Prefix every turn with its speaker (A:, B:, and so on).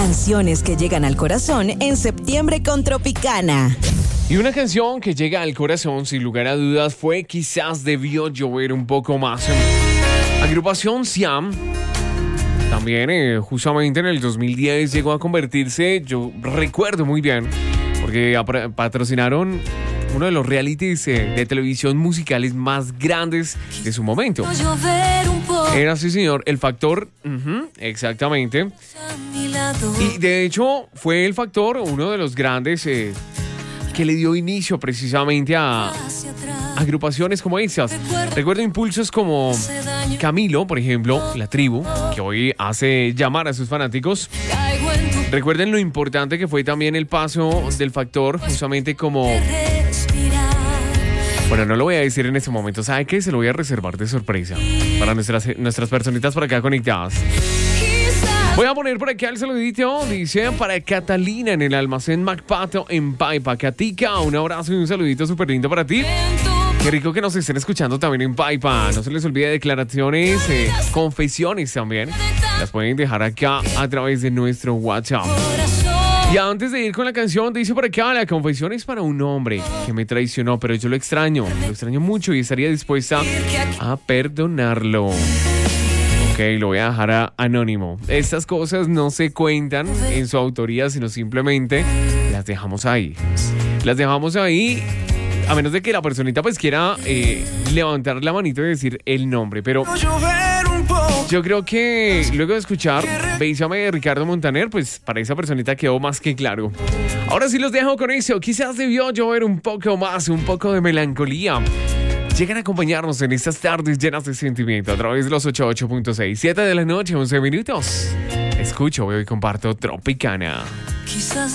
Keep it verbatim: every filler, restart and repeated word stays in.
A: Canciones que llegan al corazón en septiembre con Tropicana.
B: Y una canción que llega al corazón, sin lugar a dudas, fue Quizás debió llover un poco más. Agrupación Siam. También eh, justamente en el dos mil diez llegó a convertirse, yo recuerdo muy bien, porque apro- patrocinaron uno de los realities eh, de televisión musicales más grandes de su momento. Era, sí señor, El Factor, uh-huh, exactamente. Y de hecho fue El Factor uno de los grandes eh, que le dio inicio precisamente a agrupaciones como estas. Recuerdo impulsos como Camilo, por ejemplo, La Tribu, que hoy hace llamar a sus fanáticos. Recuerden lo importante que fue también el paso del Factor, justamente como... Bueno, no lo voy a decir en este momento. ¿Sabe qué? Se lo voy a reservar de sorpresa para nuestras, nuestras personitas por acá conectadas. Voy a poner por acá el saludito. Dice para Catalina en el almacén MacPato en Paipa. Catica, un abrazo y un saludito súper lindo para ti. Qué rico que nos estén escuchando también en Paipa. No se les olvide declaraciones, eh, confesiones también. Las pueden dejar acá a través de nuestro WhatsApp. Y antes de ir con la canción, dice por acá, la confesión es para un hombre que me traicionó, pero yo lo extraño, lo extraño mucho y estaría dispuesta a perdonarlo. Ok, lo voy a dejar a anónimo. Estas cosas no se cuentan en su autoría, sino simplemente las dejamos ahí. Las dejamos ahí, a menos de que la personita pues quiera eh, levantar la manito y decir el nombre, pero... Yo creo que luego de escuchar Bésame de Ricardo Montaner, pues para esa personita quedó más que claro. Ahora sí los dejo con eso. Quizás debió llover un poco más, un poco de melancolía. Llegan a acompañarnos en estas tardes llenas de sentimiento a través de los ochenta y ocho punto seis. siete de la noche, once minutos. Escucho, veo y comparto Tropicana. Quizás